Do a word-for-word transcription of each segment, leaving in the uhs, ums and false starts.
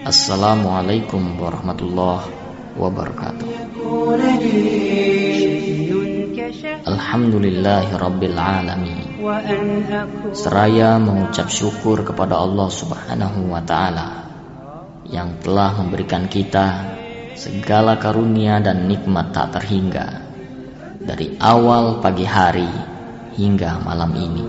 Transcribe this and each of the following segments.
Assalamualaikum warahmatullahi wabarakatuh. Alhamdulillahirabbil alamin. Seraya mengucap syukur kepada Allah Subhanahu wa taala yang telah memberikan kita segala karunia dan nikmat tak terhingga dari awal pagi hari hingga malam ini.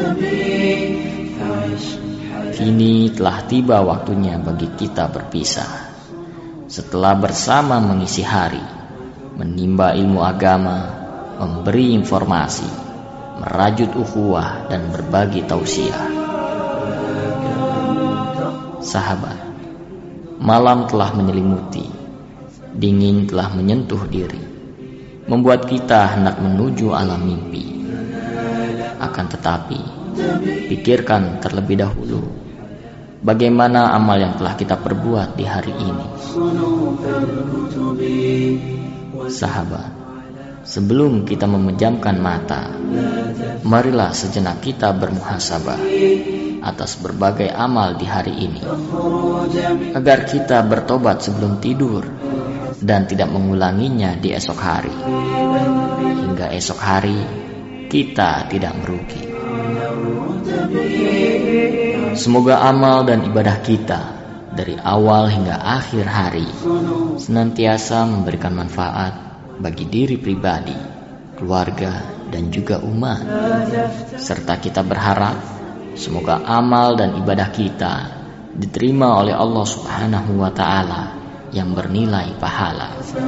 Kini telah tiba waktunya bagi kita berpisah. Setelah bersama mengisi hari, menimba ilmu agama, memberi informasi, merajut ukhuwah dan berbagi tausiah. Sahabat, malam telah menyelimuti, dingin telah menyentuh diri, membuat kita hendak menuju alam mimpi. Akan tetapi, pikirkan terlebih dahulu bagaimana amal yang telah kita perbuat di hari ini. Sahabat, sebelum kita memejamkan mata, marilah sejenak kita bermuhasabah atas berbagai amal di hari ini, agar kita bertobat sebelum tidur dan tidak mengulanginya di esok hari, hingga esok hari kita tidak merugi. Semoga amal dan ibadah kita dari awal hingga akhir hari senantiasa memberikan manfaat bagi diri pribadi, keluarga, dan juga umat. Serta kita berharap semoga amal dan ibadah kita diterima oleh Allah Subhanahu wa taala yang bernilai pahala.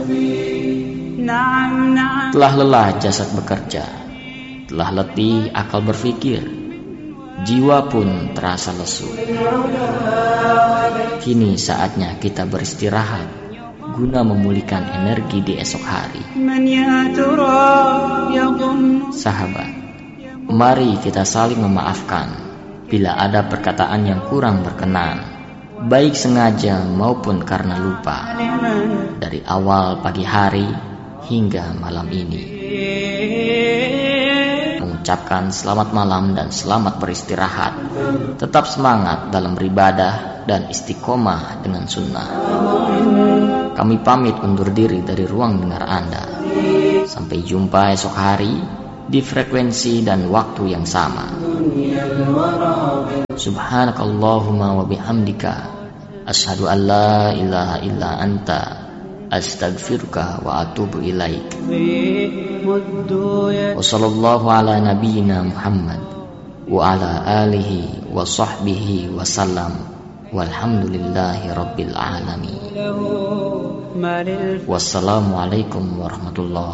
Telah lelah jasad bekerja, telah letih akal berpikir, jiwa pun terasa lesu. Kini saatnya kita beristirahat guna memulihkan energi di esok hari. Sahabat, mari kita saling memaafkan bila ada perkataan yang kurang berkenan, baik sengaja maupun karena lupa, dari awal pagi hari hingga malam ini. Mengucapkan selamat malam dan selamat beristirahat. Tetap semangat dalam beribadah dan istiqomah dengan sunnah. Kami pamit undur diri dari ruang dengar Anda. Sampai jumpa esok hari di frekuensi dan waktu yang sama. Subhanakallahumma wa bihamdika asyhadu an la ilaha illa anta astaghfiruka wa atubu ilaik. Wa sallallahu ala nabiyyina Muhammad wa ala alihi wa sahbihi wa sallam walhamdulillahi rabbil alamin. Wassalamualaikum warahmatullahi